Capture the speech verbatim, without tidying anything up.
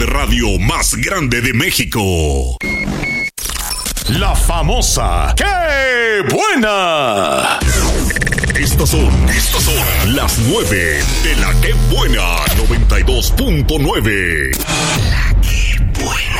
de radio más grande de México. La famosa ¡Qué buena! Estas son, estas son las nueve de la ¡Qué buena! noventa y dos punto nueve. La ¡Qué buena!